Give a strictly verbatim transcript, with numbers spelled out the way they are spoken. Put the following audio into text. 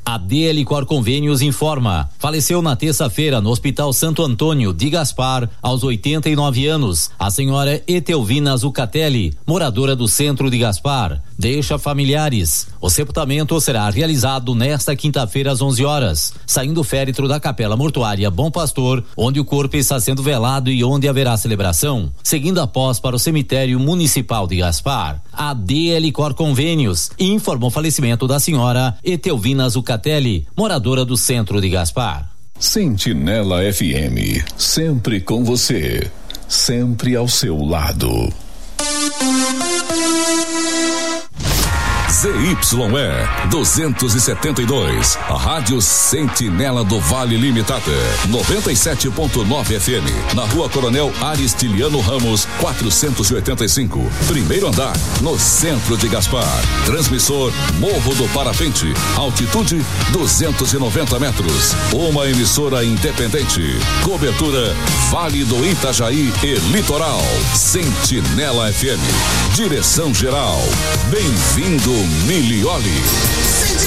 A D L Cor Convênios informa. Faleceu na terça-feira no Hospital Santo Antônio de Gaspar, aos oitenta e nove anos, a senhora Etelvina Zucatelli, moradora do centro de Gaspar. Deixa familiares. O sepultamento será realizado nesta quinta-feira às onze horas, saindo o féretro da Capela Mortuária Bom Pastor, onde o corpo está sendo velado e onde haverá celebração, seguindo após para o cemitério municipal de Gaspar. A D L Cor Convênios informou o falecimento da senhora Etelvina Zucatelli, moradora do centro de Gaspar. Sentinela F M, sempre com você, sempre ao seu lado. Z Y E duzentos e setenta e dois, a Rádio Sentinela do Vale Limitada, noventa e sete ponto nove F M, na Rua Coronel Aristiliano Ramos, quatrocentos e oitenta e cinco, primeiro andar, no centro de Gaspar. Transmissor Morro do Parapente, altitude duzentos e noventa metros. Uma emissora independente. Cobertura Vale do Itajaí e Litoral. Sentinela F M. Direção geral. Bem-vindo, Milioli.